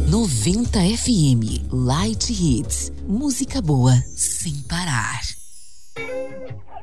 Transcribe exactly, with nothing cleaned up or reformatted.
noventa F M, Light Hits, música boa sem parar.